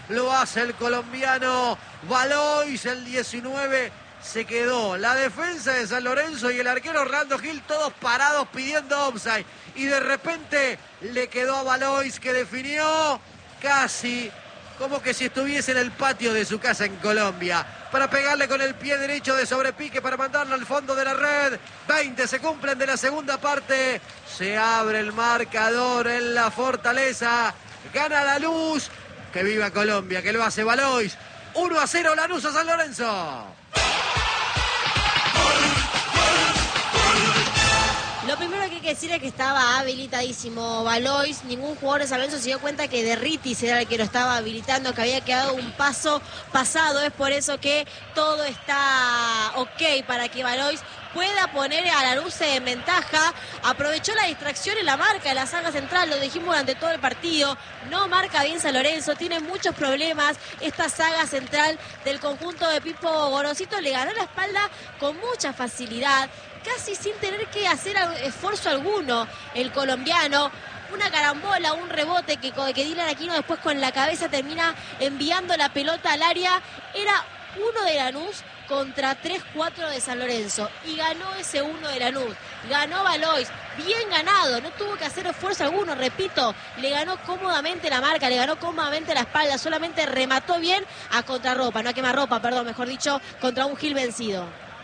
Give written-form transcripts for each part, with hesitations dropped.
lo hace el colombiano Valois, el 19. Se quedó la defensa de San Lorenzo y el arquero Orlando Gil, todos parados pidiendo offside. Y de repente le quedó a Valois, que definió casi como que si estuviese en el patio de su casa en Colombia, para pegarle con el pie derecho de sobrepique, para mandarlo al fondo de la red. 20 se cumplen de la segunda parte. Se abre el marcador en la Fortaleza. Gana Lanús. Que viva Colombia, que lo hace Valois. 1-0 Lanús a San Lorenzo. Lo primero que hay que decir es que estaba habilitadísimo Valois. Ningún jugador de San Lorenzo se dio cuenta que Derritis era el que lo estaba habilitando, que había quedado un paso pasado. Es por eso que todo está ok para que Valois pueda poner a Lanús en ventaja. Aprovechó la distracción en la marca de la saga central, lo dijimos durante todo el partido. No marca bien San Lorenzo, tiene muchos problemas. Esta saga central del conjunto de Pipo Gorosito le ganó la espalda con mucha facilidad, casi sin tener que hacer esfuerzo alguno el colombiano. Una carambola, un rebote que Dylan Aquino después con la cabeza termina enviando la pelota al área. Era uno de Lanús contra 3-4 de San Lorenzo. Y ganó ese uno de Lanús. Ganó Valois. Bien ganado. No tuvo que hacer esfuerzo alguno. Repito, le ganó cómodamente la marca, le ganó cómodamente la espalda. Solamente remató bien a contrarropa. No a quemarropa, perdón, mejor dicho, contra un Gil vencido.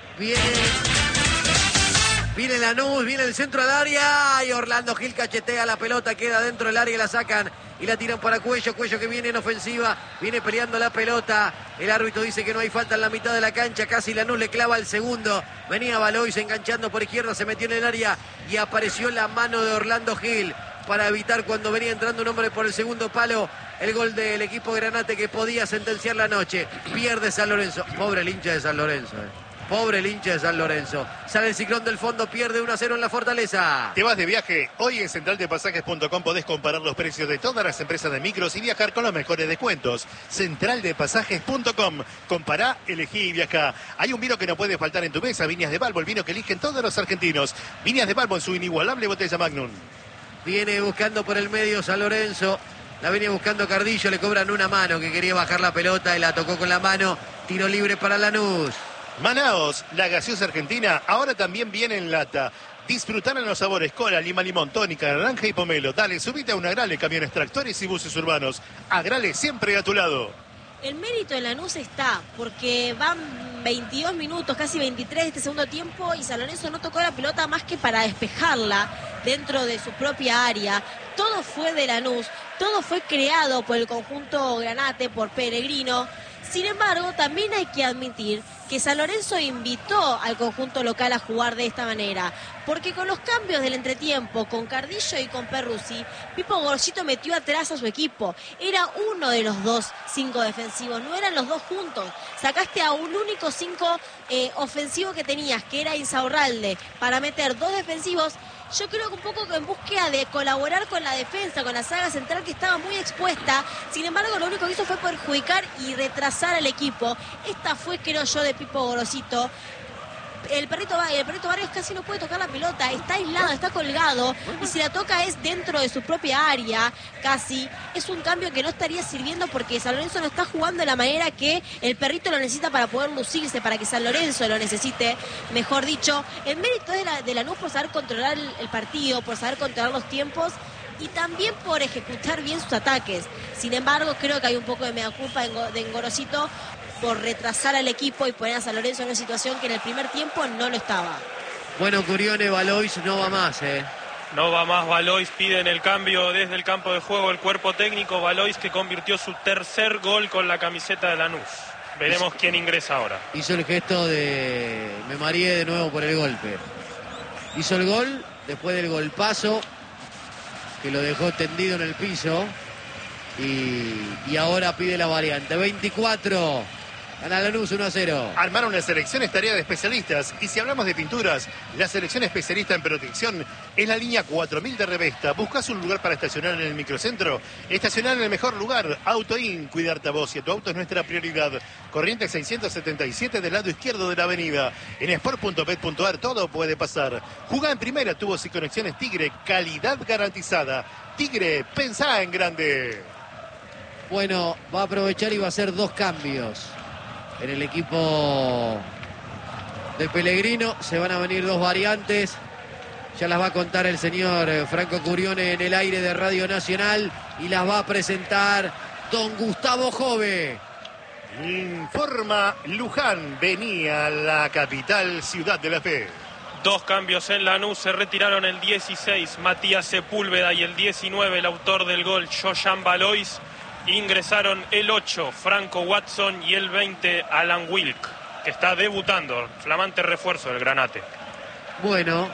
Viene Lanús, viene el centro del área y Orlando Gil cachetea la pelota, queda dentro del área y la sacan y la tiran para Cuello. Cuello que viene en ofensiva, viene peleando la pelota. El árbitro dice que no hay falta en la mitad de la cancha, casi Lanús le clava el segundo. Venía Valois enganchando por izquierda, se metió en el área y apareció la mano de Orlando Gil para evitar cuando venía entrando un hombre por el segundo palo el gol del equipo Granate que podía sentenciar la noche. Pierde San Lorenzo, pobre el hincha de San Lorenzo. Pobre el hincha de San Lorenzo. Sale el Ciclón del fondo, pierde 1-0 en la Fortaleza. ¿Te vas de viaje? Hoy en centraldepasajes.com podés comparar los precios de todas las empresas de micros y viajar con los mejores descuentos. Centraldepasajes.com. Compará, elegí y viajá. Hay un vino que no puede faltar en tu mesa. Viñas de Balbo, el vino que eligen todos los argentinos. Viñas de Balbo en su inigualable botella Magnum. Viene buscando por el medio San Lorenzo. La venía buscando Cardillo, le cobran una mano que quería bajar la pelota y la tocó con la mano. Tiro libre para Lanús. Manaos, la gaseosa argentina, ahora también viene en lata. Disfrutar en los sabores cola, lima, limón, tónica, naranja y pomelo. Dale, subite a un Agrale, camiones, tractores y buses urbanos. Agrale siempre a tu lado. El mérito de Lanús está porque van 22 minutos, casi 23 de este segundo tiempo y San Lorenzo no tocó la pelota más que para despejarla dentro de su propia área. Todo fue de Lanús, todo fue creado por el conjunto Granate, por Peregrino. Sin embargo, también hay que admitir que San Lorenzo invitó al conjunto local a jugar de esta manera, porque con los cambios del entretiempo, con Cardillo y con Perruzzi, Pipo Gorosito metió atrás a su equipo. Era uno de los dos 5 defensivos, no eran los dos juntos. Sacaste a un único 5 ofensivo que tenías, que era Insaurralde, para meter 2 defensivos. Yo creo que un poco en búsqueda de colaborar con la defensa, con la saga central que estaba muy expuesta. Sin embargo, lo único que hizo fue perjudicar y retrasar al equipo. Esta fue, creo yo, de Pipo Gorosito. El perrito Barrios casi no puede tocar la pelota, está aislado, está colgado, y si la toca es dentro de su propia área, casi. Es un cambio que no estaría sirviendo porque San Lorenzo no está jugando de la manera que el perrito lo necesita para poder lucirse, para que San Lorenzo lo necesite, mejor dicho. El mérito es de Lanús por saber controlar el partido, por saber controlar los tiempos y también por ejecutar bien sus ataques. Sin embargo, creo que hay un poco de mea culpa de Gorosito por retrasar al equipo y poner a San Lorenzo en una situación que en el primer tiempo no lo estaba. Bueno, Curione, Valois no va más, No va más Valois, piden el cambio desde el campo de juego el cuerpo técnico. Valois que convirtió su tercer gol con la camiseta de Lanús. Veremos quién ingresa ahora. Hizo el gesto de me mareé de nuevo por el golpe. Hizo el gol después del golpazo que lo dejó tendido en el piso y ahora pide la variante. 24. Gana Lanús 1-0. Armar una selección es tarea de especialistas. Y si hablamos de pinturas, la selección especialista en protección es la línea 4000 de Revesta. ¿Buscas un lugar para estacionar en el microcentro? Estacionar en el mejor lugar. Autoin, cuidarte a vos y a tu auto es nuestra prioridad. Corrientes 677 del lado izquierdo de la avenida. En sport.bet.ar todo puede pasar. Jugá en primera, tubos y conexiones Tigre. Calidad garantizada. Tigre, pensá en grande. Bueno, va a aprovechar y va a hacer 2 cambios en el equipo de Pellegrino. Se van a venir 2 variantes. Ya las va a contar el señor Franco Curione en el aire de Radio Nacional y las va a presentar don Gustavo Jove. Informa Luján, venía a la capital Ciudad de la Fe. 2 cambios en Lanús, se retiraron el 16, Matías Sepúlveda, y el 19, el autor del gol, Jojan Valois. Ingresaron el 8, Franco Watson, y el 20, Alan Wilk, que está debutando, flamante refuerzo del Granate. Bueno,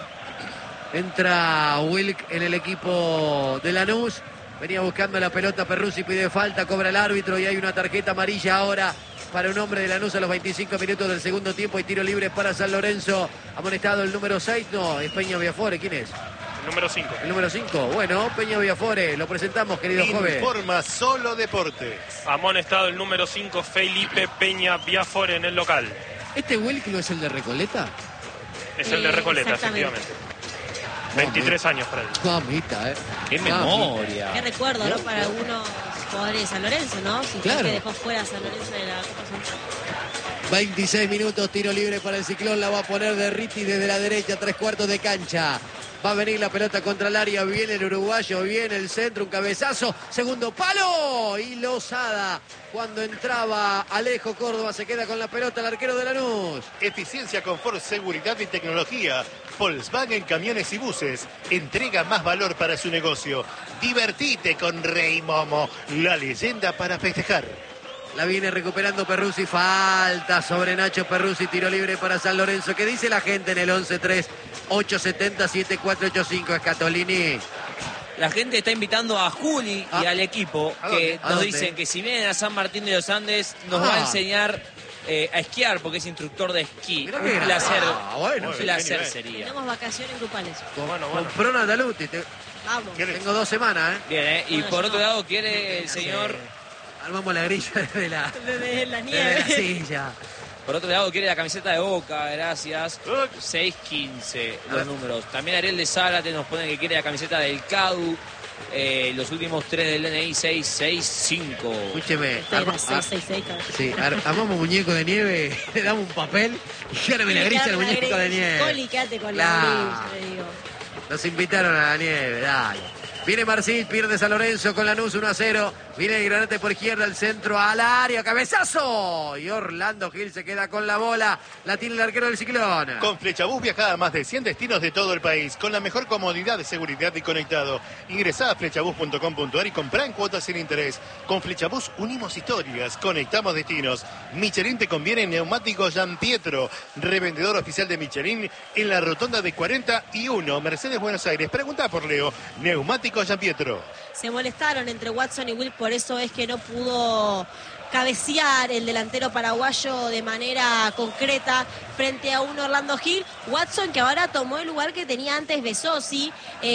entra Wilk en el equipo de Lanús. Venía buscando la pelota, Perruzzi pide falta, cobra el árbitro y hay una tarjeta amarilla ahora para un hombre de Lanús a los 25 minutos del segundo tiempo y tiro libre para San Lorenzo. Amonestado el número 6, no, es Peña Viafore, ¿quién es? El número 5. El número 5, bueno, Peña Viafore, lo presentamos, querido joven. Informa Solo Deportes. Amonestado el número 5, Felipe Peña Viafore, en el local. ¿Este Wilk no es el de Recoleta? Es el de Recoleta, Exactamente. efectivamente. 23 años para él. Mamita, ¡Qué memoria! Qué recuerdo, ¿no? Para algunos jugadores de San Lorenzo, ¿no? Si Claro. fue que dejó fuera a San Lorenzo de la Copa Central. 26 minutos, tiro libre para el Ciclón, la va a poner de Ritti desde la derecha, 3/4 de cancha. Va a venir la pelota contra el área, viene el uruguayo, viene el centro, un cabezazo, segundo palo y Lozada. Cuando entraba Alejo Córdoba se queda con la pelota el arquero de Lanús. Eficiencia, confort, seguridad y tecnología. Volkswagen Camiones y Buses. Entrega más valor para su negocio. Divertite con Rey Momo, la leyenda para festejar. La viene recuperando Perruzzi, falta sobre Nacho Perruzzi, tiro libre para San Lorenzo. ¿Qué dice la gente en el 11-3-870-7485, Scatolini? La gente está invitando a Juli y al equipo ¿A que dónde? ¿A nos dónde? dicen que si vienen a San Martín de los Andes nos va a enseñar a esquiar porque es instructor de esquí. Mirá Un qué placer, bueno, un qué placer nivel. sería. Tenemos vacaciones grupales. Bueno. Compró Nataluti. Vamos. ¿Qué le- Tengo 2 semanas, ¿eh? Bien, y Bueno, por yo otro no. lado quiere el señor, Armamos la grilla desde la, Desde la desde la nieve. silla. por otro lado quiere la camiseta de Boca, gracias. Uy. 6-15 los números. También Ariel de Zárate nos pone que quiere la camiseta del CADU. Los últimos 3 del DNI 665. Escúcheme. Era 666, claro. Sí, armamos muñeco de nieve, le damos un papel y llévame la grilla al muñeco de nieve. Coli, quédate con Claro. la grilla, le digo. Nos invitaron a la nieve, dale. Viene Marcil, pierde San Lorenzo con Lanús 1-0. Viene el Granate por izquierda, el centro al área, cabezazo. Y Orlando Gil se queda con la bola. La tiene el arquero del Ciclón. Con Flechabús viaja a más de 100 destinos de todo el país, con la mejor comodidad de seguridad y conectado. Ingresá a flechabús.com.ar y comprá en cuotas sin interés. Con Flechabús unimos historias, conectamos destinos. Michelin te conviene en neumáticos Gian Pietro, revendedor oficial de Michelin en la rotonda de 41, Mercedes Buenos Aires. Pregunta por Leo, neumáticos Gian Pietro. Se molestaron entre Watson y Will, por eso es que no pudo cabecear el delantero paraguayo de manera concreta frente a un Orlando Gil. Watson, que ahora tomó el lugar que tenía antes Besosi,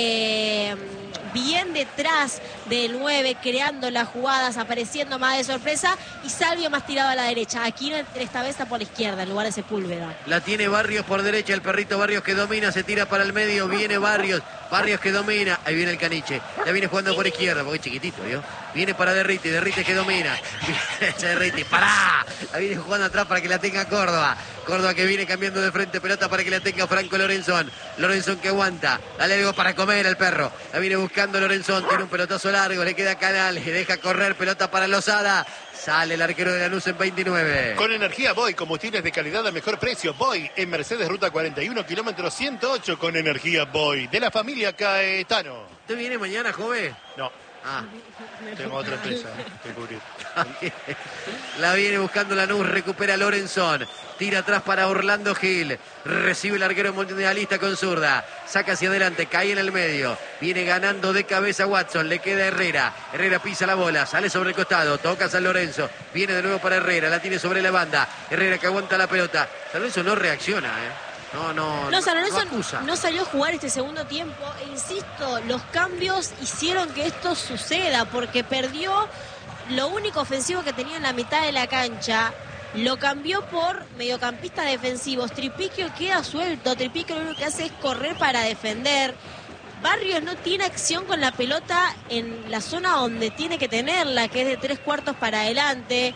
bien detrás del 9, creando las jugadas, apareciendo más de sorpresa, y Salvio más tirado a la derecha. Aquí esta vez está por la izquierda, en lugar de Sepúlveda. La tiene Barrios por derecha, el perrito Barrios que domina, se tira para el medio, viene Barrios que domina, ahí viene el Caniche, la viene jugando por izquierda, porque es chiquitito, ¿vio? Viene para Derriti que domina, Derriti, pará, la viene jugando atrás para que la tenga Córdoba que viene cambiando de frente, pelota para que la tenga Franco Lorenzón que aguanta, dale algo para comer al perro, la viene buscando Lorenzón, tiene un pelotazo largo, le queda Canales, deja correr, pelota para Lozada. Sale el arquero de Lanús en 29. Con energía Boy, combustibles de calidad a mejor precio. Boy en Mercedes Ruta 41, kilómetro 108 con energía Boy. De la familia Caetano. ¿Usted viene mañana, joven? No, Ah. tengo otra empresa que cubrir. La viene buscando Lanús, recupera Lorenzón, tira atrás para Orlando Gil, recibe el arquero mundialista con zurda, saca hacia adelante, cae en el medio, viene ganando de cabeza Watson, le queda Herrera pisa la bola, sale sobre el costado, toca San Lorenzo, viene de nuevo para Herrera, la tiene sobre la banda, Herrera que aguanta la pelota, San Lorenzo no reacciona, No San Lorenzo acusa. no salió a jugar este segundo tiempo e insisto, los cambios hicieron que esto suceda porque perdió lo único ofensivo que tenía en la mitad de la cancha, lo cambió por mediocampistas defensivos. Tripiquio queda suelto, Tripiquio lo único que hace es correr para defender. Barrios no tiene acción con la pelota en la zona donde tiene que tenerla, que es de 3/4 para adelante.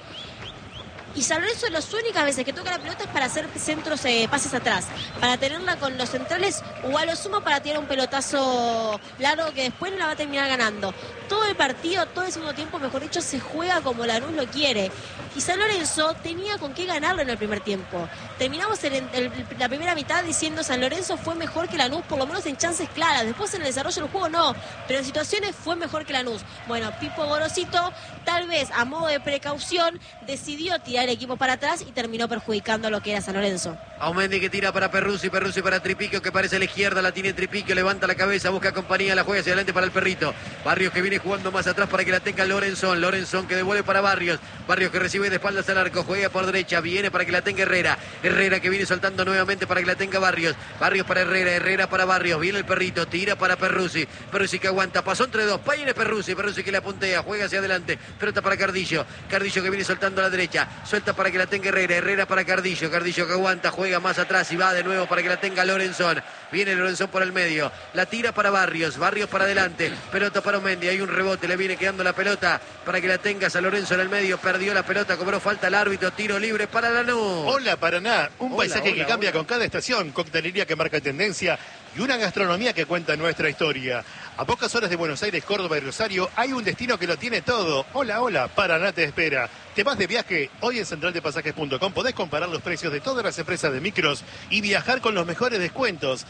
Y San Lorenzo las únicas veces que toca la pelota es para hacer centros, pases atrás, para tenerla con los centrales o a lo sumo para tirar un pelotazo largo que después no la va a terminar ganando. Todo el partido, todo el segundo tiempo, mejor dicho, se juega como Lanús lo quiere. Y San Lorenzo tenía con qué ganarlo en el primer tiempo. Terminamos la primera mitad diciendo San Lorenzo fue mejor que Lanús, por lo menos en chances claras. Después en el desarrollo del juego no, pero en situaciones fue mejor que Lanús. Bueno, Pipo Gorosito, tal vez a modo de precaución, decidió tirar el equipo para atrás y terminó perjudicando lo que era San Lorenzo. Aumendi que tira para Perruzzi para Tripiquio, que parece a la izquierda, la tiene Tripiquio, levanta la cabeza, busca compañía, la juega hacia adelante para el Perrito. Barrios que viene jugando más atrás para que la tenga Lorenzón que devuelve para Barrios que recibe de espaldas al arco, juega por derecha, viene para que la tenga Herrera que viene soltando nuevamente para que la tenga Barrios para Herrera para Barrios, viene el Perrito, tira para Perruzzi que aguanta, pasó entre dos, viene Perruzzi que la puntea, juega hacia adelante, pelota para Cardillo que viene soltando a la derecha, suelta para que la tenga Herrera para Cardillo que aguanta, juega más atrás y va de nuevo para que la tenga Lorenzón, viene Lorenzón por el medio, la tira para Barrios para adelante, pelota para Aumendi, hay un rebote, le viene quedando la pelota para que la tenga San Lorenzo en el medio, perdió la pelota, cobró falta el árbitro, tiro libre para Lanús. Hola Paraná, un paisaje que cambia con cada estación, coctelería que marca tendencia y una gastronomía que cuenta nuestra historia. A pocas horas de Buenos Aires, Córdoba y Rosario hay un destino que lo tiene todo. Hola, Paraná te espera. ¿Te vas de viaje? Hoy en centraldepasajes.com podés comparar los precios de todas las empresas de micros y viajar con los mejores descuentos.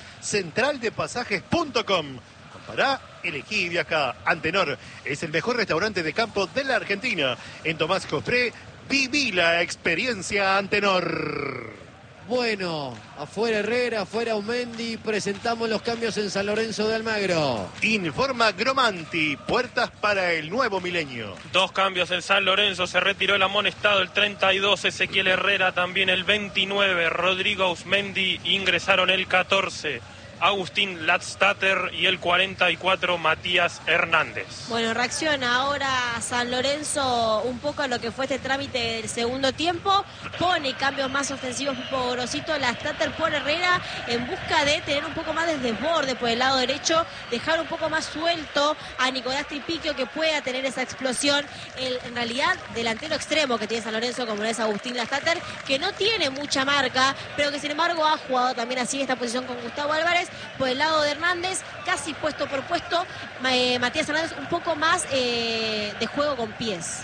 Centraldepasajes.com. Compará, elegí y viajá. Antenor es el mejor restaurante de campo de la Argentina. En Tomás Costré, viví la experiencia Antenor. Bueno, afuera Herrera, afuera Aumendi, presentamos los cambios en San Lorenzo de Almagro. Informa Gromanti, puertas para el nuevo milenio. 2 cambios en San Lorenzo, se retiró el amonestado, el 32, Ezequiel Herrera, también el 29, Rodrigo Ausmendi, ingresaron el 14. Agustín Ladstatter y el 44 Matías Hernández. Bueno, reacciona ahora San Lorenzo un poco a lo que fue este trámite del segundo tiempo, pone cambios más ofensivos Pipo Gorosito, Ladstatter por Herrera en busca de tener un poco más de desborde por el lado derecho, dejar un poco más suelto a Nicolás Tripiquio que pueda tener esa explosión, en realidad delantero extremo que tiene San Lorenzo como es Agustín Ladstatter, que no tiene mucha marca, pero que sin embargo ha jugado también así esta posición con Gustavo Álvarez. Por el lado de Hernández, casi puesto por puesto, Matías Hernández un poco más de juego con pies.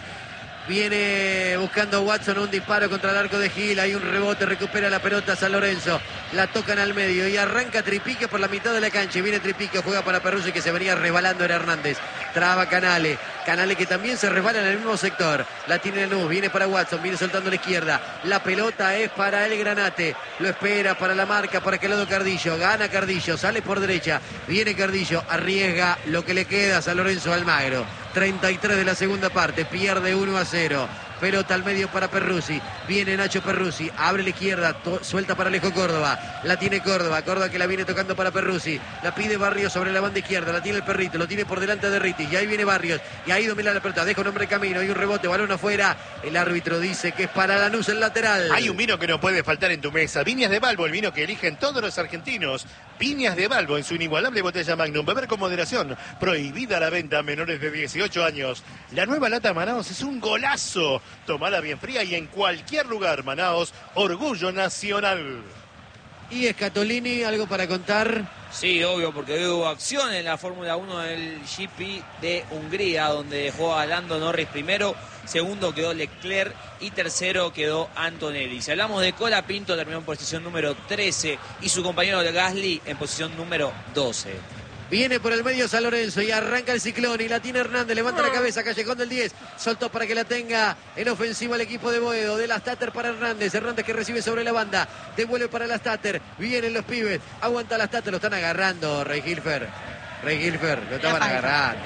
Viene buscando Watson un disparo contra el arco de Gil, hay un rebote, recupera la pelota San Lorenzo, la tocan al medio y arranca Tripiquio por la mitad de la cancha, y viene Tripiquio, juega para Perruzzi que se venía resbalando, era Hernández, traba Canale que también se resbala en el mismo sector, la tiene Lanús, viene para Watson, viene soltando a la izquierda, la pelota es para el Granate, lo espera para la marca, para que lado Cardillo, gana Cardillo, sale por derecha, viene Cardillo, arriesga lo que le queda a San Lorenzo Almagro. 33 de la segunda parte, pierde 1-0. Pelota al medio para Perruzzi, viene Nacho Perruzzi, abre la izquierda, suelta para Alejo Córdoba, la tiene Córdoba que la viene tocando para Perruzzi, la pide Barrios sobre la banda izquierda, la tiene el Perrito, lo tiene por delante de Ritti, y ahí viene Barrios, y ahí domina la pelota, deja un hombre camino, hay un rebote, balón afuera, el árbitro dice que es para Lanús el lateral. Hay un vino que no puede faltar en tu mesa, Viñas de Balbo, el vino que eligen todos los argentinos. Viñas de Balbo en su inigualable botella Magnum, beber con moderación, prohibida la venta a menores de 18 años. La nueva lata Manaos es un golazo, tomala bien fría y en cualquier lugar. Manaos, orgullo nacional. Y Scatolini, ¿algo para contar? Sí, obvio, porque hubo acción en la Fórmula 1 del GP de Hungría, donde dejó a Lando Norris primero, segundo quedó Leclerc y tercero quedó Antonelli. Si hablamos de Colapinto, terminó en posición número 13 y su compañero de Gasly en posición número 12. Viene por el medio San Lorenzo y arranca el ciclón y la tiene Hernández, levanta la cabeza, Callejón del 10, soltó para que la tenga en ofensiva el equipo de Boedo, de Ladstatter para Hernández que recibe sobre la banda, devuelve para Ladstatter, vienen los pibes, aguanta Ladstatter, lo están agarrando Rey Gilfer, lo estaban agarrando.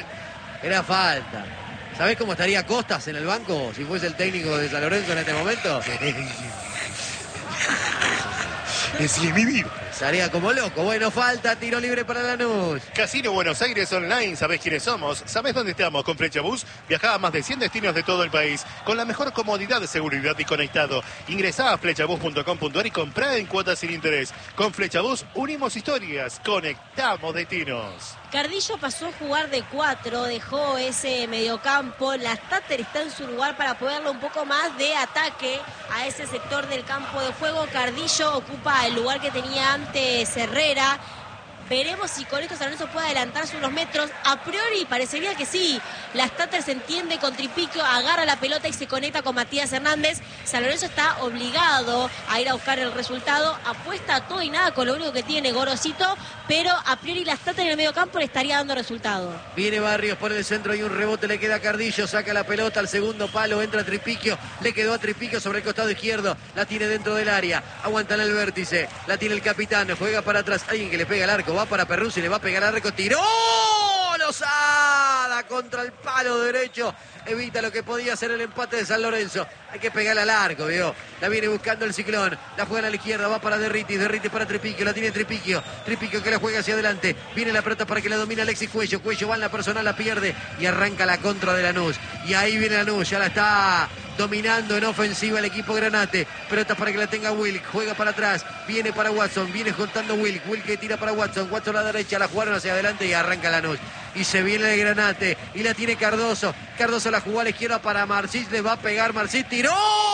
Era falta. ¿Sabés cómo estaría Costas en el banco si fuese el técnico de San Lorenzo en este momento? Es mi vida. Salía como loco. Bueno, falta, tiro libre para Lanús. Casino Buenos Aires Online, ¿sabés quiénes somos? ¿Sabés dónde estamos? Con Flechabús viajá a más de 100 destinos de todo el país, con la mejor comodidad, seguridad y conectado. Ingresá a flechabús.com.ar y comprá en cuotas sin interés. Con Flechabús unimos historias, conectamos destinos. Cardillo pasó a jugar de 4, dejó ese mediocampo. La Stater está en su lugar para poderle un poco más de ataque a ese sector del campo de juego. Cardillo ocupa el lugar que tenía antes Herrera. Veremos si con esto San Lorenzo puede adelantarse unos metros. A priori parecería que sí. La Stater se entiende con Tripiquio, agarra la pelota y se conecta con Matías Hernández. San Lorenzo está obligado a ir a buscar el resultado. Apuesta a todo y nada con lo único que tiene Gorosito, pero a priori la Stater en el medio campo le estaría dando resultado. Viene Barrios por el centro y un rebote le queda a Cardillo. Saca la pelota al segundo palo, entra Tripiquio. Le quedó a Tripiquio sobre el costado izquierdo. La tiene dentro del área. Aguantan el vértice. La tiene el capitán. Juega para atrás. Alguien que le pega al arco. Va para Perruzzi, le va a pegar al arco, tiró Lozada contra el palo derecho, evita lo que podía ser el empate de San Lorenzo. Hay que pegarla al arco, vio. La viene buscando el Ciclón, la juega a la izquierda, va para Derritis para Tripiquio, la tiene Tripiquio que la juega hacia adelante, viene la pelota para que la domina Alexis Cuello va en la personal, la pierde y arranca la contra de Lanús. Y ahí viene Lanús, ya la está dominando en ofensiva el equipo Granate. Pelota para que la tenga Wilk, juega para atrás, viene para Watson, viene juntando Wilk que tira para Watson a la derecha, la jugaron hacia adelante y arranca Lanús. Y se viene el Granate y la tiene Cardoso la jugó a la izquierda para Marcís, le va a pegar Marcís, tiró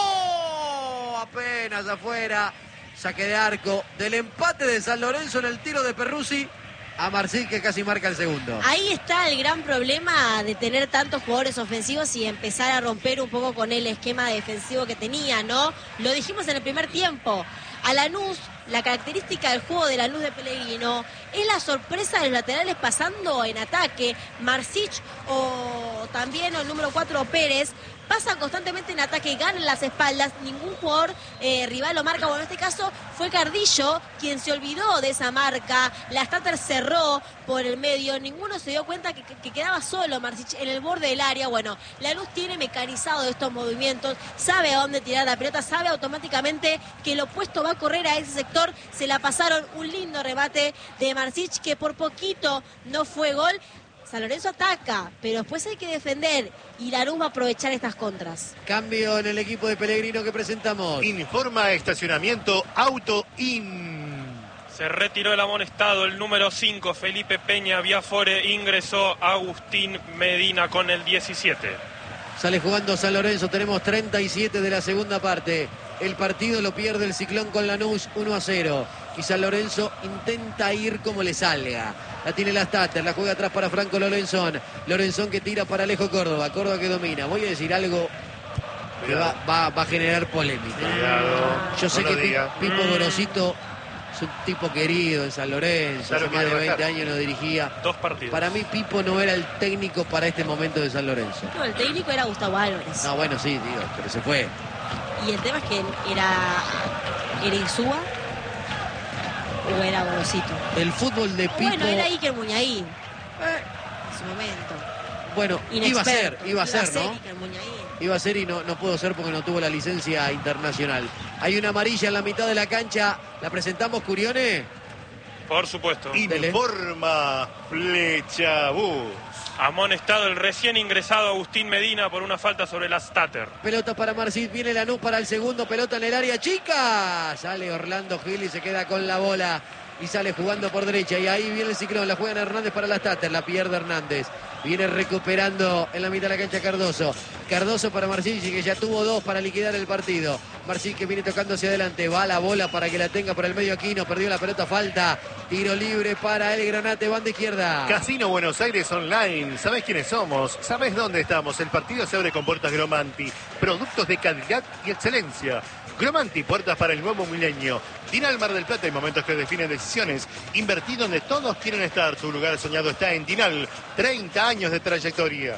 apenas afuera. Saque de arco del empate de San Lorenzo en el tiro de Perruzzi a Marcís, que casi marca el segundo. Ahí está el gran problema de tener tantos jugadores ofensivos y empezar a romper un poco con el esquema defensivo que tenía, ¿no? Lo dijimos en el primer tiempo. A Lanús, la característica del juego de Lanús de Pellegrino es la sorpresa de los laterales pasando en ataque. Marcich o también el número 4 Pérez pasan constantemente en ataque, ganan las espaldas, ningún jugador rival lo marca. Bueno, en este caso fue Cardillo quien se olvidó de esa marca. La Stater cerró por el medio, ninguno se dio cuenta que quedaba solo Marcich en el borde del área. Bueno, Lanús tiene mecanizado estos movimientos, sabe a dónde tirar la pelota, sabe automáticamente que el opuesto va a correr a ese sector. Se la pasaron, un lindo remate de Marcich que por poquito no fue gol. San Lorenzo ataca, pero después hay que defender y Lanús va a aprovechar estas contras. Cambio en el equipo de Pellegrino que presentamos. Informa estacionamiento Auto In. Se retiró el amonestado, el número 5, Felipe Peña Biafore, ingresó Agustín Medina con el 17. Sale jugando San Lorenzo, tenemos 37 de la segunda parte. El partido lo pierde el Ciclón con Lanús 1-0. Y San Lorenzo intenta ir como le salga. La tiene la Stater, la juega atrás para Franco Lorenzón. Lorenzón que tira para Alejo Córdoba. Córdoba que domina. Voy a decir algo que va a generar polémica. Yo sé que Pipo Gorosito es un tipo querido en San Lorenzo. Claro, hace más de 20 años no dirigía. 2 partidos. Para mí Pipo no era el técnico para este momento de San Lorenzo. No, el técnico era Gustavo Álvarez. No, bueno, sí, digo, pero se fue. Y el tema es que era Insúa o era Gorosito. El fútbol de Pipo... Bueno, era Iker Muñain en su momento. Bueno, iba a ser, ¿no? Iker Muñain. Iba a ser y no pudo ser porque no tuvo la licencia internacional. Hay una amarilla en la mitad de la cancha. ¿La presentamos, Curione? Por supuesto. Informa Flechabús. Amonestado el recién ingresado Agustín Medina por una falta sobre la Stater. Pelota para Marcís, viene Lanús para el segundo, pelota en el área chica. Sale Orlando Gil y se queda con la bola. Y sale jugando por derecha. Y ahí viene el Ciclón, la juega Hernández para la Stater. La pierde Hernández. Viene recuperando en la mitad de la cancha Cardoso. Cardoso para Marcís, que ya tuvo 2 para liquidar el partido. Marcís que viene tocando hacia adelante. Va la bola para que la tenga por el medio Aquino. Perdió la pelota, falta. Tiro libre para el Granate, banda izquierda. Casino Buenos Aires Online. ¿Sabés quiénes somos? ¿Sabés dónde estamos? El partido se abre con puertas Gromanti. Productos de calidad y excelencia. Gromanti, puertas para el nuevo milenio. Dinal Mar del Plata, hay momentos que definen decisiones. Invertí donde todos quieren estar. Tu lugar soñado está en Dinal. 30 años de trayectoria.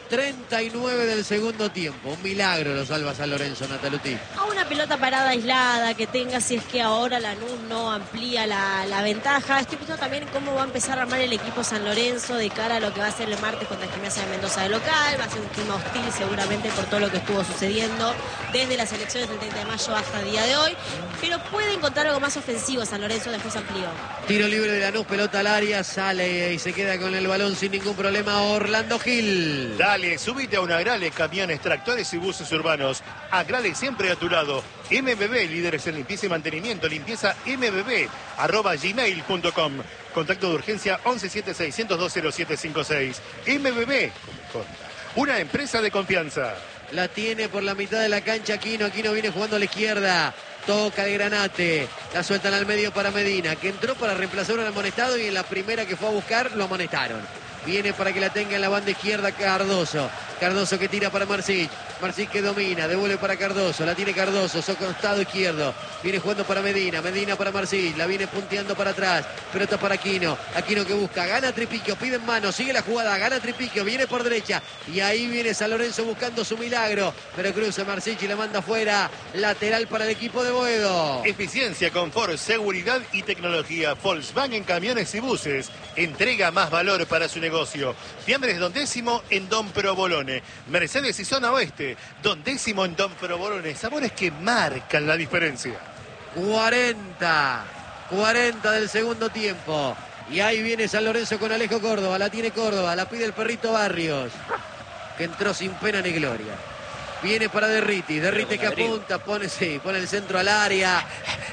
39 del segundo tiempo. Un milagro lo salva San Lorenzo, Nataluti. A una pelota parada aislada que tenga, si es que ahora Lanús no amplía la ventaja. Estoy pensando también cómo va a empezar a armar el equipo San Lorenzo de cara a lo que va a ser el martes contra Gimnasia de Mendoza de local. Va a ser un clima hostil seguramente por todo lo que estuvo sucediendo desde las elecciones del 30 de mayo hasta el día de hoy. Pero puede encontrar algo más ofensivo San Lorenzo, después amplió. Tiro libre de Lanús, pelota al área, sale y se queda con el balón sin ningún problema Orlando Gil. Dale, subite a un Agrale, camiones, tractores y buses urbanos. Agrale siempre a tu lado. MBB, líderes en limpieza y mantenimiento. Limpieza MBB, @gmail.com. Contacto de urgencia 1176-102-0756. MBB, una empresa de confianza. La tiene por la mitad de la cancha Aquino. Aquino viene jugando a la izquierda. Toca el Granate. La sueltan al medio para Medina, que entró para reemplazar un amonestado y en la primera que fue a buscar lo amonestaron. Viene para que la tenga en la banda izquierda Cardoso. Cardoso que tira para Marsic. Marsic que domina, devuelve para Cardoso. La tiene Cardoso, su costado izquierdo. Viene jugando para Medina. Medina para Marsic. La viene punteando para atrás. Pelota para Aquino. Aquino que busca. Gana Tripiquio. Pide en mano. Sigue la jugada. Gana Tripiquio. Viene por derecha. Y ahí viene San Lorenzo buscando su milagro. Pero cruza Marsic y la manda afuera. Lateral para el equipo de Boedo. Eficiencia, confort, seguridad y tecnología. Volkswagen Camiones y Buses. Entrega más valor para su negocio. Fiambres Don Décimo en Don Provolone. Mercedes y Zona Oeste. Don Décimo en Don Provolone. Sabores que marcan la diferencia. 40 del segundo tiempo. Y ahí viene San Lorenzo con Alejo Córdoba. La tiene Córdoba. La pide el perrito Barrios, que entró sin pena ni gloria. Viene para Derriti. Derriti que apunta. Pone el centro al área.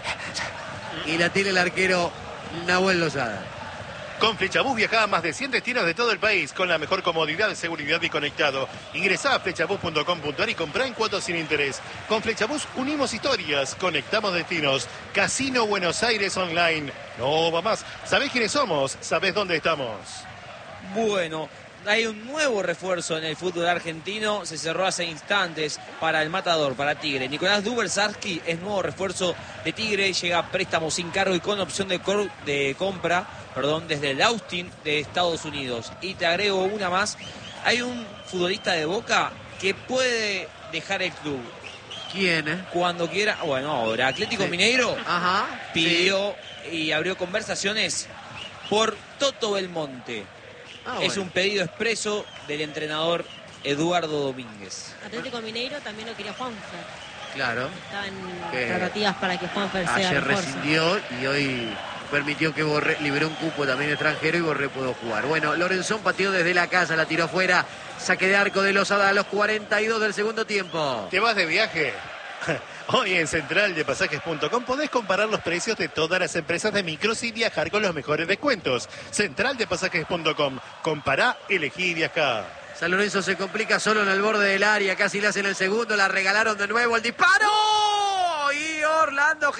Y la tiene el arquero Nahuel Lozada. Con Flechabús viaja a más de 100 destinos de todo el país con la mejor comodidad, seguridad y conectado. Ingresá a flechabús.com.ar y comprá en cuotas sin interés. Con Flechabús unimos historias, conectamos destinos. Casino Buenos Aires Online. No va más. ¿Sabés quiénes somos? ¿Sabés dónde estamos? Bueno, hay un nuevo refuerzo en el fútbol argentino. Se cerró hace instantes para el Matador, para Tigre. Nicolás Dubersarski es nuevo refuerzo de Tigre. Llega a préstamo sin cargo y con opción de compra desde el Austin de Estados Unidos. Y te agrego una más. Hay un futbolista de Boca que puede dejar el club. ¿Quién? Cuando quiera. Bueno, ahora Atlético Mineiro pidió y abrió conversaciones por Toto Belmonte. Es un pedido expreso del entrenador Eduardo Domínguez. Atlético Mineiro también lo quería Juanfer. Claro. Estaban tratativas para que Juanfer sea ayer refuerzo. Rescindió y hoy permitió que Borré liberó un cupo también extranjero y Borré pudo jugar. Bueno, Lorenzón pateó desde la casa, la tiró fuera. Saque de arco de Lozada a los 42 del segundo tiempo. ¿Te vas de viaje? Hoy en centraldepasajes.com podés comparar los precios de todas las empresas de micros y viajar con los mejores descuentos. Centraldepasajes.com. Compará, elegí y viajá. San Lorenzo se complica solo en el borde del área, casi le hacen el segundo, la regalaron de nuevo, el disparo. Y Orlando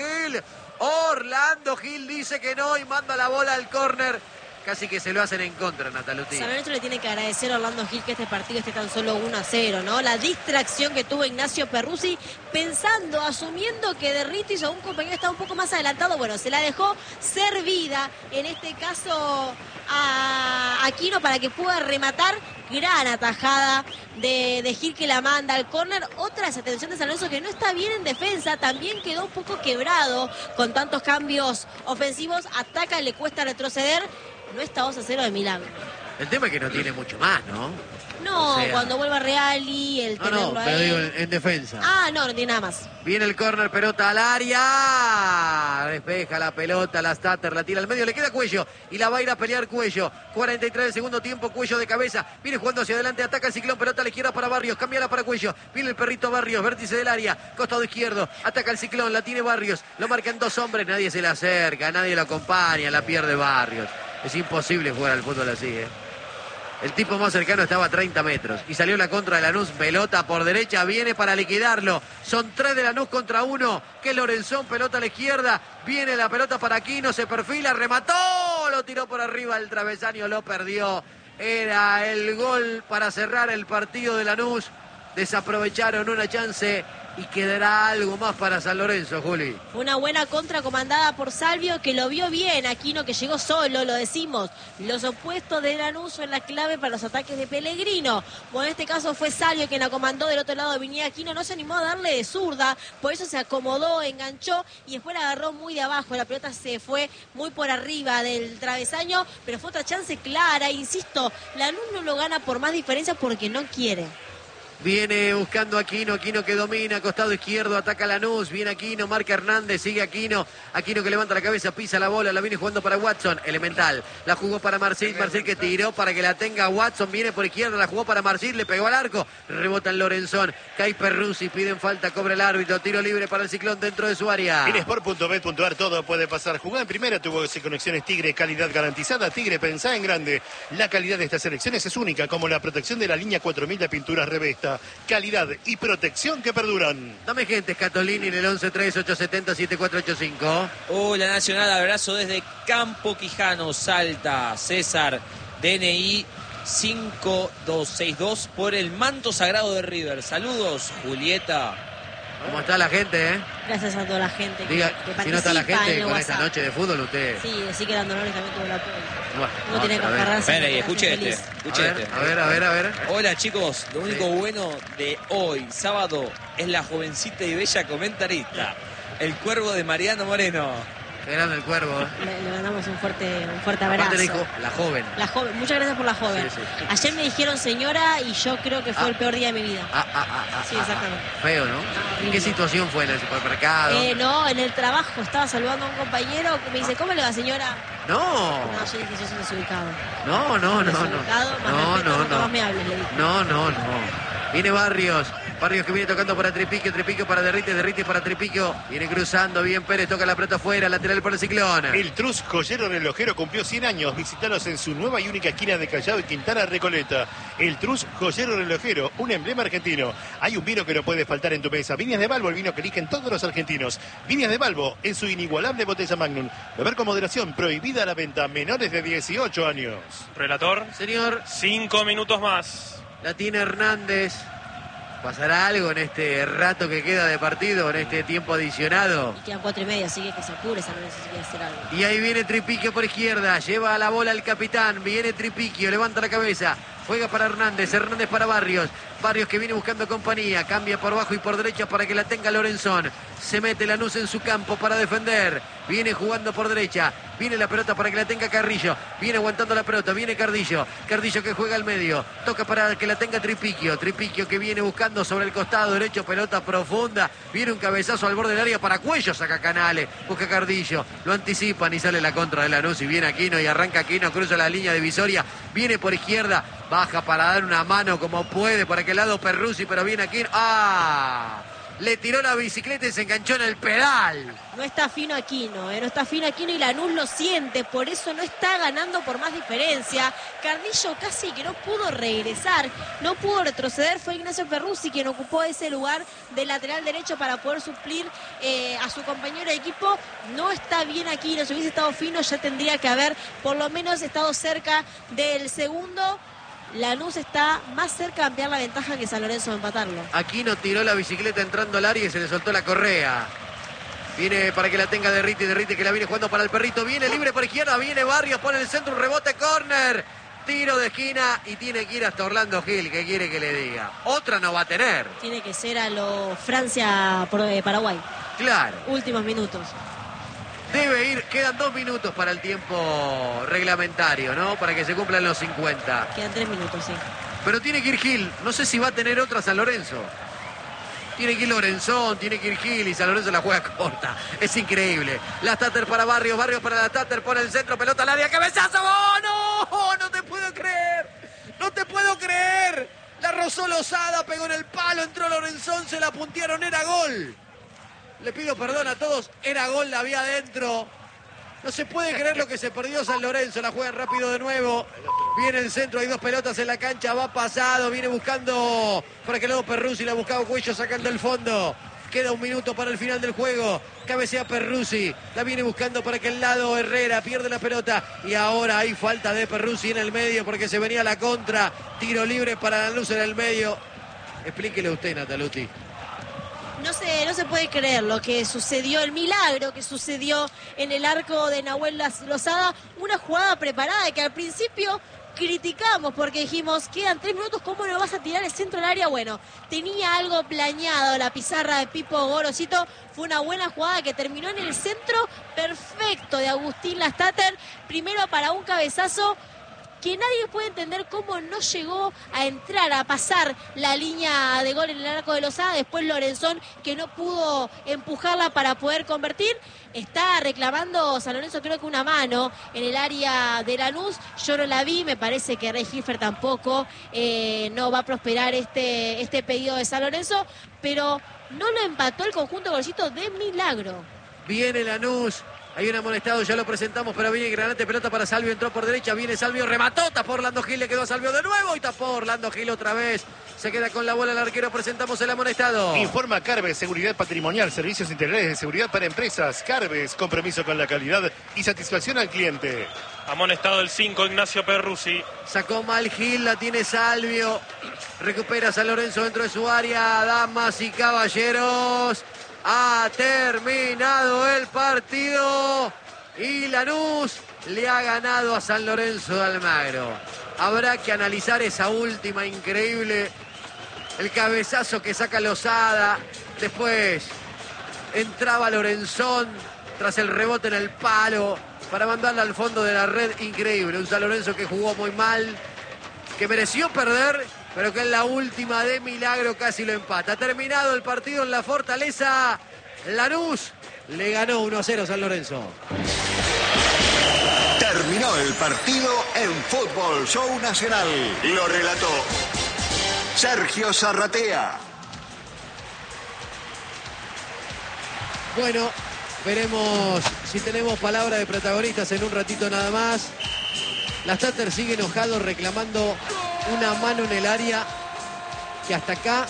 Gil dice que no y manda la bola al córner. Casi que se lo hacen en contra, Nataluti. San Lorenzo le tiene que agradecer a Orlando Gil que este partido esté tan solo 1-0, ¿no? La distracción que tuvo Ignacio Perruzzi, asumiendo que Derritis o un compañero estaba un poco más adelantado. Bueno, se la dejó servida, en este caso a Aquino, para que pueda rematar. Gran atajada de Gil que la manda al córner. Otra desatención de San Lorenzo que no está bien en defensa. También quedó un poco quebrado con tantos cambios ofensivos. Ataca, le cuesta retroceder. No está 2-0 de milagro. El tema es que no tiene mucho más, ¿no? No, O sea, cuando vuelva Reali, el tenerlo pero ahí. digo en defensa. No tiene nada más. Viene el córner, pelota al área. Despeja la pelota, la Stater, la tira al medio, le queda Cuello. Y la va a ir a pelear Cuello. 43 del segundo tiempo, Cuello de cabeza. Viene jugando hacia adelante, ataca el Ciclón, pelota a la izquierda para Barrios. Cámbiala para Cuello. Viene el perrito Barrios, vértice del área. Costado izquierdo, ataca el Ciclón, la tiene Barrios. Lo marcan dos hombres, nadie se le acerca, nadie lo acompaña, la pierde Barrios. Es imposible jugar al fútbol así, ¿eh? El tipo más cercano estaba a 30 metros. Y salió la contra de Lanús. Pelota por derecha. Viene para liquidarlo. Son 3 de Lanús contra 1. Que Lorenzón. Pelota a la izquierda. Viene la pelota para Aquino. Se perfila. Remató. Lo tiró por arriba el travesaño. Lo perdió. Era el gol para cerrar el partido de Lanús. Desaprovecharon una chance y quedará algo más para San Lorenzo, Juli. Fue una buena contra comandada por Salvio, que lo vio bien. Aquino, que llegó solo, lo decimos. Los opuestos de Lanús son la clave para los ataques de Pellegrino. Bueno, en este caso fue Salvio quien la comandó. Del otro lado venía Aquino, no se animó a darle de zurda, por eso se acomodó, enganchó y después la agarró muy de abajo. La pelota se fue muy por arriba del travesaño, pero fue otra chance clara. Insisto, Lanús no lo gana por más diferencia porque no quiere. Viene buscando Aquino, Aquino que domina, costado izquierdo, ataca Lanús, viene Aquino, marca Hernández, sigue Aquino que levanta la cabeza, pisa la bola, la viene jugando para Watson, elemental, la jugó para Marcil que tiró para que la tenga Watson, viene por izquierda, la jugó para Marcil, le pegó al arco, rebota en Lorenzón, cae Perruzzi, piden falta, cobra el árbitro, tiro libre para el Ciclón dentro de su área. En sport.bet.ar todo puede pasar. Jugá en primera, tuvo conexiones Tigre, calidad garantizada. Tigre, pensá en grande. La calidad de estas selecciones es única, como la protección de la línea 4000 de pinturas Revesta. Calidad y protección que perduran. Dame gente, Scatolini en el 11-3-870-7485. Hola Nacional, abrazo desde Campo Quijano, Salta. César, DNI 5262 por el manto sagrado de River. Saludos, Julieta. ¿Cómo está la gente, Gracias a toda la gente Diga, que si no está la participa gente en el con esta WhatsApp. noche de fútbol, usted... Sí, decir que Dando Dolores también tuvo el apoyo. Bueno, Uno tiene que a ver. agarrarse. Espera, y para escuche ser este. feliz. Escuche este. A ver. Hola chicos, lo único Sí. bueno de hoy, sábado, es la jovencita y bella comentarista, el cuervo de Mariano Moreno. Qué grande el Cuervo. Le mandamos un fuerte Aparte abrazo. le dijo, la joven. La joven, muchas gracias por la joven. Sí. Ayer me dijeron señora y yo creo que fue el peor día de mi vida. Sí, exactamente. Feo, ¿no? ¿En qué situación fue? ¿En el supermercado? No, en el trabajo estaba saludando a un compañero que me dice, ¿cómo le va, señora? No, No, yo dije, yo soy desubicado. no. Desubicado, más respeto, nunca más me hables, le dije. No. Viene Barrios que viene tocando para Tripiquio para Derrite para Tripiquio. Viene cruzando bien Pérez, toca la pelota afuera, lateral para el Ciclón. El Trus Joyero Relojero cumplió 100 años. Visítalos en su nueva y única esquina de Callao y Quintana Recoleta. El Trus Joyero Relojero, un emblema argentino. Hay un vino que no puede faltar en tu mesa. Viñas de Balbo, el vino que eligen todos los argentinos. Viñas de Balbo, en su inigualable botella Magnum. Beber con moderación, prohibida la venta. Menores de 18 años. Relator, Señor, 5 minutos más. la tiene Hernández. ¿Pasará algo en este rato que queda de partido, en este tiempo adicionado? Y quedan 4:30, así que se apure San Lorenzo si quiere hacer algo. Y ahí viene Tripiquio por izquierda, lleva la bola el capitán, viene Tripiquio, levanta la cabeza, juega para Hernández para Barrios que viene buscando compañía, cambia por abajo y por derecha para que la tenga Lorenzón, se mete Lanús en su campo para defender, viene jugando por derecha, viene la pelota para que la tenga Carrillo, viene aguantando la pelota, viene Cardillo que juega al medio, toca para que la tenga Tripiquio que viene buscando sobre el costado derecho, pelota profunda, viene un cabezazo al borde del área para Cuello, saca Canales, busca Cardillo, lo anticipan y sale la contra de Lanús y viene Aquino y arranca Aquino, cruza la línea divisoria, viene por izquierda, baja para dar una mano como puede por aquel lado Perruzzi, pero viene Aquino, le tiró la bicicleta y se enganchó en el pedal. No está fino Aquino, no está fino Aquino y Lanús lo siente, por eso no está ganando por más diferencia. Cardillo casi que no pudo regresar, no pudo retroceder, fue Ignacio Perruzzi quien ocupó ese lugar de lateral derecho para poder suplir a su compañero de equipo. No está bien Aquino, si hubiese estado fino ya tendría que haber por lo menos estado cerca del segundo. Lanús está más cerca de ampliar la ventaja que San Lorenzo de empatarlo. Aquino tiró la bicicleta entrando al área y se le soltó la correa. Viene para que la tenga Derrite que la viene jugando para el Perrito. Viene libre por izquierda, viene Barrios, pone el centro, un rebote, córner. Tiro de esquina y tiene que ir hasta Orlando Gil, que quiere que le diga. Otra no va a tener. Tiene que ser a lo Francia-Paraguay. Claro. Últimos minutos. Debe ir, quedan 2 minutos para el tiempo reglamentario, ¿no? Para que se cumplan los 50. Quedan 3 minutos, sí. Pero tiene que ir Gil, no sé si va a tener otra San Lorenzo. Tiene que ir Lorenzón, tiene que ir Gil y San Lorenzo la juega corta. Es increíble. La Tater para Barrios para la Tater, pone el centro, pelota al área, cabezazo. ¡Oh, no! ¡No te puedo creer! ¡No te puedo creer! La rozó Lozada, pegó en el palo, entró Lorenzón, se la puntearon, era gol. Le pido perdón a todos, era gol, la había adentro. No se puede creer lo que se perdió San Lorenzo, la juegan rápido de nuevo. Viene el centro, hay 2 pelotas en la cancha, va pasado, viene buscando para que luego Perruzzi, la ha buscado Cuello sacando el fondo. Queda 1 minuto para el final del juego. Cabecea Perruzzi, la viene buscando para aquel lado Herrera, pierde la pelota. Y ahora hay falta de Perruzzi en el medio porque se venía la contra. Tiro libre para Lanús en el medio. Explíquele usted, Nataluti. No se puede creer lo que sucedió, el milagro que sucedió en el arco de Nahuel Lozada, una jugada preparada que al principio criticamos porque dijimos, quedan 3 minutos, ¿cómo no vas a tirar el centro del área? Bueno, tenía algo planeado la pizarra de Pipo Gorosito, fue una buena jugada que terminó en el centro perfecto de Agustín Lastater, primero para un cabezazo que nadie puede entender cómo no llegó a entrar, a pasar la línea de gol en el arco de Lozada. Después Lorenzón, que no pudo empujarla para poder convertir. Está reclamando San Lorenzo, creo que una mano en el área de Lanús. Yo no la vi, me parece que Rey Hilfer tampoco. No va a prosperar este pedido de San Lorenzo, pero no lo empató el conjunto Golcito de milagro. Viene Lanús. Hay un amonestado, ya lo presentamos, pero viene Granate, pelota para Salvio, entró por derecha, viene Salvio, remató, tapó Orlando Gil, le quedó a Salvio de nuevo y tapó Orlando Gil otra vez. Se queda con la bola el arquero, presentamos el amonestado. Informa Carves, seguridad patrimonial, servicios integrales de seguridad para empresas. Carves, compromiso con la calidad y satisfacción al cliente. Amonestado el 5, Ignacio Perruzzi. Sacó mal Gil, la tiene Salvio. Recupera San Lorenzo dentro de su área, damas y caballeros. Ha terminado el partido y Lanús le ha ganado a San Lorenzo de Almagro. Habrá que analizar esa última increíble, el cabezazo que saca Lozada. Después entraba Lorenzón tras el rebote en el palo para mandarla al fondo de la red. Increíble, un San Lorenzo que jugó muy mal, que mereció perder, pero que en la última de milagro casi lo empata. Ha terminado el partido en la Fortaleza. Lanús le ganó 1-0 San Lorenzo. Terminó el partido en Fútbol Show Nacional. Lo relató Sergio Zarratea. Bueno, veremos si tenemos palabra de protagonistas en un ratito nada más. Lastater sigue enojado reclamando una mano en el área que hasta acá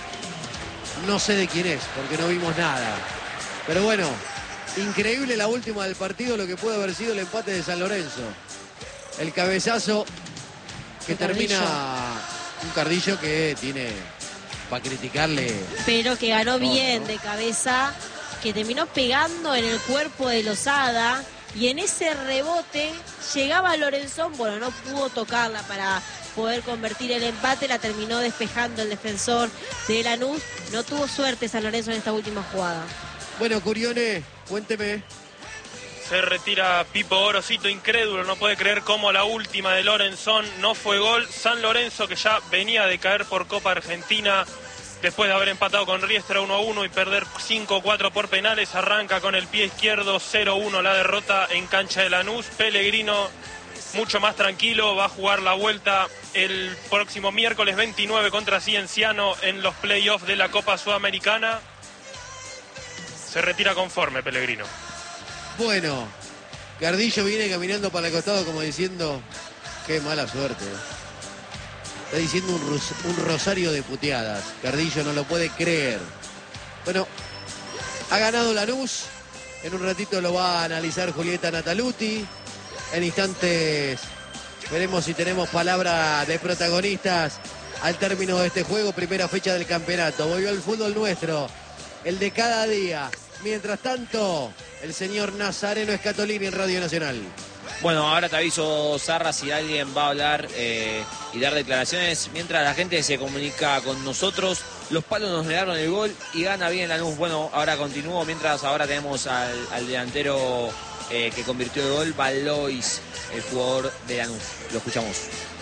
no sé de quién es, porque no vimos nada. Pero bueno, increíble la última del partido, lo que puede haber sido el empate de San Lorenzo. El cabezazo que termina un Cardillo que tiene para criticarle. Pero que ganó bien de cabeza, que terminó pegando en el cuerpo de Lozada. Y en ese rebote llegaba Lorenzón, bueno, no pudo tocarla para poder convertir el empate, la terminó despejando el defensor de Lanús. No tuvo suerte San Lorenzo en esta última jugada. Bueno, Curione, cuénteme. Se retira Pipo Gorosito, incrédulo, no puede creer cómo la última de Lorenzón no fue gol. San Lorenzo, que ya venía de caer por Copa Argentina, después de haber empatado con Riestra 1-1 y perder 5-4 por penales, arranca con el pie izquierdo, 0-1 la derrota en cancha de Lanús. Pellegrino mucho más tranquilo, va a jugar la vuelta el próximo miércoles 29 contra Cienciano en los playoffs de la Copa Sudamericana. Se retira conforme Pellegrino. Bueno, Cardillo viene caminando para el costado como diciendo, qué mala suerte. Está diciendo un rosario de puteadas. Cardillo no lo puede creer. Bueno, ha ganado Lanús. En un ratito lo va a analizar Julieta Nataluti. En instantes veremos si tenemos palabra de protagonistas al término de este juego. Primera fecha del campeonato. Volvió el fútbol nuestro, el de cada día. Mientras tanto, el señor Nazareno Escatolini en Radio Nacional. Bueno, ahora te aviso, Zarra, si alguien va a hablar y dar declaraciones. Mientras la gente se comunica con nosotros, los palos nos negaron el gol y gana bien Lanús. Bueno, ahora continúo, mientras ahora tenemos al delantero que convirtió el gol, Valois, el jugador de Lanús. Lo escuchamos.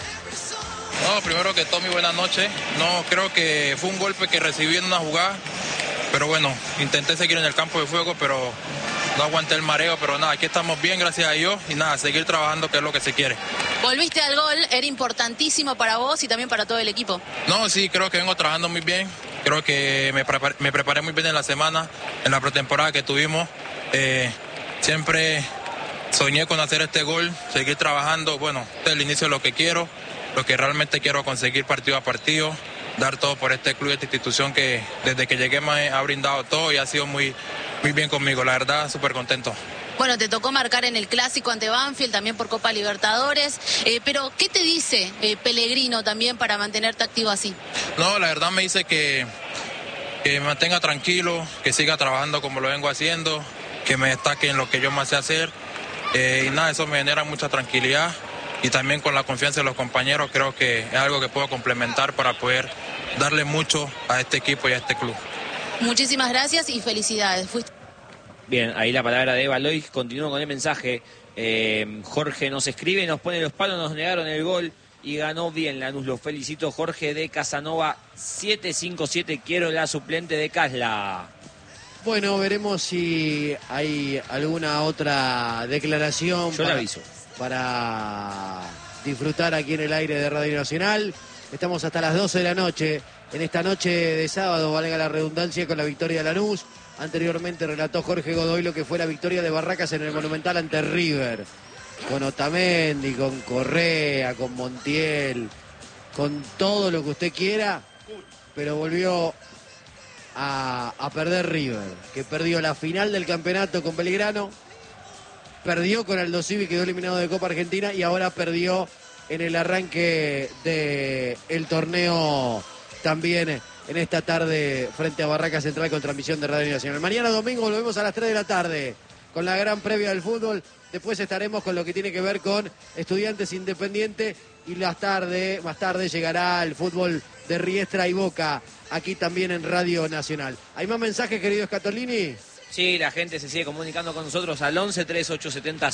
No, primero que todo, mi buenas noches. No, creo que fue un golpe que recibí en una jugada, pero bueno, intenté seguir en el campo de juego, pero no aguanté el mareo, pero nada, aquí estamos bien, gracias a Dios, y nada, seguir trabajando, que es lo que se quiere. Volviste al gol, era importantísimo para vos y también para todo el equipo. No, sí, creo que vengo trabajando muy bien, creo que me preparé muy bien en la semana, en la pretemporada que tuvimos. Siempre soñé con hacer este gol, seguir trabajando, bueno, este es el inicio de lo que quiero, lo que realmente quiero conseguir partido a partido, dar todo por este club y esta institución que desde que llegué me ha brindado todo y ha sido muy bien conmigo, la verdad, súper contento. Bueno, te tocó marcar en el Clásico ante Banfield, también por Copa Libertadores, pero ¿qué te dice Pellegrino también para mantenerte activo así? No, la verdad me dice que que me mantenga tranquilo, que siga trabajando como lo vengo haciendo, que me destaque en lo que yo más sé hacer. Y nada, eso me genera mucha tranquilidad y también con la confianza de los compañeros creo que es algo que puedo complementar para poder darle mucho a este equipo y a este club. Muchísimas gracias y felicidades. Bien, ahí la palabra de Eva Lois. Continúo con el mensaje. Jorge nos escribe, nos pone los palos, nos negaron el gol y ganó bien Lanús. Lo felicito, Jorge de Casanova 757. Quiero la suplente de Casla. Bueno, veremos si hay alguna otra declaración. Yo le aviso. Para disfrutar aquí en el aire de Radio Nacional. Estamos hasta las 12 de la noche. En esta noche de sábado, valga la redundancia, con la victoria de Lanús. Anteriormente relató Jorge Godoy lo que fue la victoria de Barracas en el Monumental ante River. Con Otamendi, con Correa, con Montiel, con todo lo que usted quiera. Pero volvió a perder River, que perdió la final del campeonato con Belgrano, perdió con Aldo Civi, quedó eliminado de Copa Argentina y ahora perdió en el arranque del torneo también en esta tarde frente a Barracas Central con transmisión de Radio Nacional. Mañana domingo volvemos a las 3 de la tarde con la gran previa del fútbol. Después estaremos con lo que tiene que ver con Estudiantes Independiente y más tarde llegará el fútbol de Riestra y Boca aquí también en Radio Nacional. ¿Hay más mensajes, querido Scatolini? Sí, la gente se sigue comunicando con nosotros al 11 3870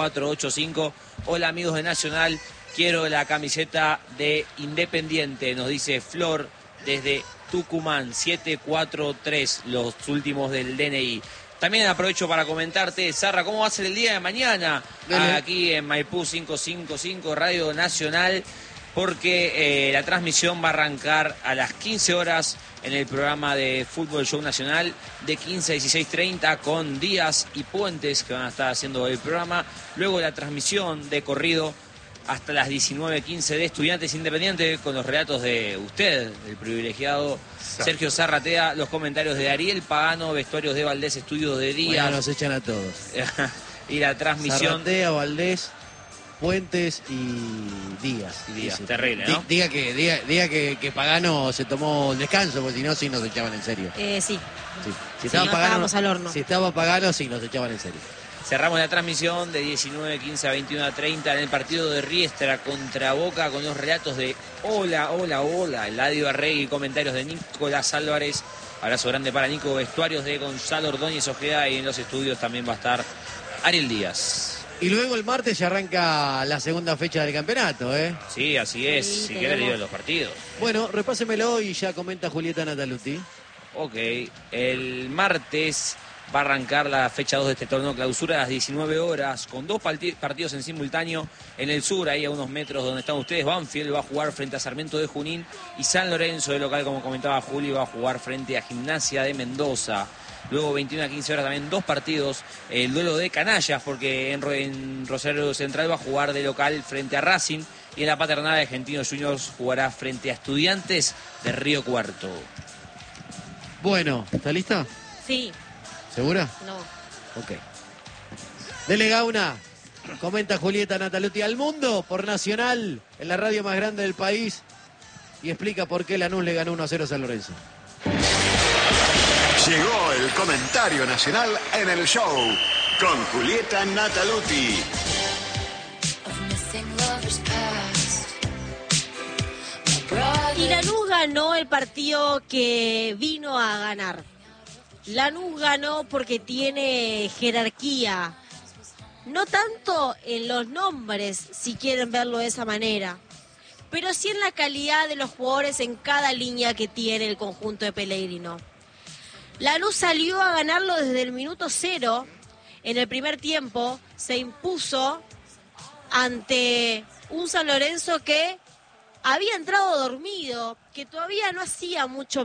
7485. Hola amigos de Nacional, quiero la camiseta de Independiente, nos dice Flor desde Tucumán, 743, los últimos del DNI. También aprovecho para comentarte, Sarra, cómo va a ser el día de mañana aquí en Maipú 555 Radio Nacional, porque la transmisión va a arrancar a las 15 horas en el programa de Fútbol Show Nacional de 15 a 16:30 con Díaz y Puentes que van a estar haciendo el programa. Luego la transmisión de corrido hasta las 19:15 de Estudiantes Independientes con los relatos de usted, el privilegiado Sergio Zarratea, los comentarios de Ariel Pagano, vestuarios de Valdés, estudios de Díaz. Bueno, nos echan a todos. Y la transmisión... Zarratea, Valdés, Puentes y Díaz. Díaz, terrible, ¿no? Diga que Pagano se tomó el descanso, porque si no, sí nos echaban en serio. Sí. Si Sí, estaba no Pagano, estábamos al horno. si estaba Pagano, sí nos echaban en serio. Cerramos la transmisión de 19:15 a 21:30 en el partido de Riestra contra Boca con los relatos de Hola, Eladio Arregui, comentarios de Nicolás Álvarez. Abrazo grande para Nico, vestuarios de Gonzalo Ordóñez Ojeda y en los estudios también va a estar Ariel Díaz. Y luego el martes se arranca la segunda fecha del campeonato, ¿eh? Sí, así es, Sí, si quiere leer los partidos. Bueno, repásemelo y ya comenta Julieta Nataluti. Ok, el martes va a arrancar la fecha 2 de este torneo clausura a las 19 horas con dos partidos en simultáneo en el sur, ahí a unos metros donde están ustedes. Banfield va a jugar frente a Sarmiento de Junín y San Lorenzo de local, como comentaba Juli, va a jugar frente a Gimnasia de Mendoza. Luego 21 a 15 horas también dos partidos, el duelo de canallas, porque en Rosario Central va a jugar de local frente a Racing y en la Paternal de Argentinos Juniors jugará frente a Estudiantes de Río Cuarto. Bueno, ¿está lista? Sí, ¿Segura? no. Ok. Dele Gauna, comenta Julieta Nataluti al mundo por Nacional, en la radio más grande del país, y explica por qué Lanús le ganó 1-0 a San Lorenzo. Llegó el comentario nacional en el show con Julieta Nataluti. Y Lanús ganó el partido que vino a ganar. Lanús ganó porque tiene jerarquía. No tanto en los nombres, si quieren verlo de esa manera, pero sí en la calidad de los jugadores en cada línea que tiene el conjunto de Pellegrino. Lanús salió a ganarlo desde el minuto 0. En el primer tiempo se impuso ante un San Lorenzo que había entrado dormido, que todavía no hacía mucho